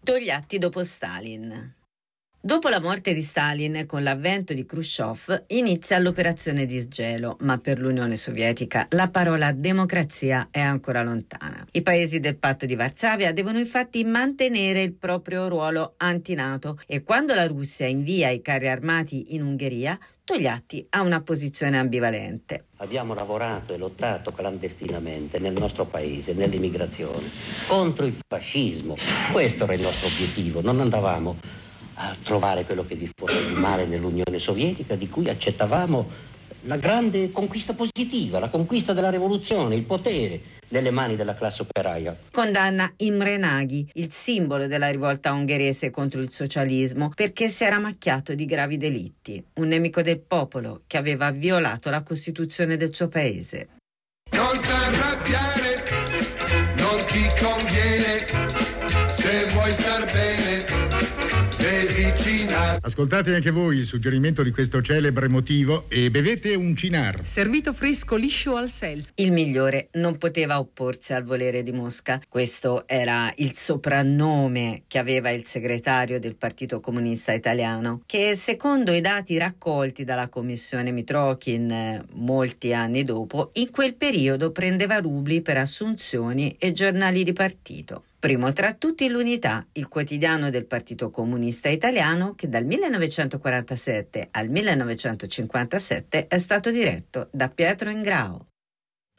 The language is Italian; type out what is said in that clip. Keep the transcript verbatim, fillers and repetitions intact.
Togliatti dopo Stalin. Dopo la morte di Stalin, con l'avvento di Khrushchev, inizia l'operazione di sgelo, ma per l'Unione Sovietica la parola democrazia è ancora lontana. I paesi del patto di Varsavia devono infatti mantenere il proprio ruolo anti-NATO e quando la Russia invia i carri armati in Ungheria, Togliatti ha una posizione ambivalente. Abbiamo lavorato e lottato clandestinamente nel nostro paese, nell'immigrazione, contro il fascismo. Questo era il nostro obiettivo, non andavamo a trovare quello che vi fosse di male nell'Unione Sovietica, di cui accettavamo la grande conquista positiva, la conquista della rivoluzione, il potere nelle mani della classe operaia. Condanna Imre Nagy, il simbolo della rivolta ungherese contro il socialismo, perché si era macchiato di gravi delitti, un nemico del popolo che aveva violato la Costituzione del suo paese. Non t'arrabbiare, non ti conviene, se vuoi star bene. Ascoltate anche voi il suggerimento di questo celebre motivo e bevete un Cinar. Servito fresco, liscio al self. Il migliore non poteva opporsi al volere di Mosca. Questo era il soprannome che aveva il segretario del Partito Comunista Italiano, che secondo i dati raccolti dalla commissione Mitrokhin eh, molti anni dopo, in quel periodo prendeva rubli per assunzioni e giornali di partito. Primo tra tutti l'Unità, il quotidiano del Partito Comunista Italiano che dal millenovecentoquarantasette al millenovecentocinquantasette è stato diretto da Pietro Ingrao.